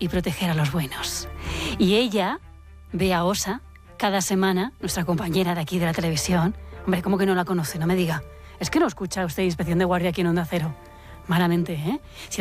y proteger a los buenos. Y ella, Bea Osa, cada semana, nuestra compañera de aquí de la televisión, hombre, ¿cómo que no la conoce? No me diga. Es que no escucha usted Inspección de Guardia aquí en Onda Cero. Malamente, ¿eh?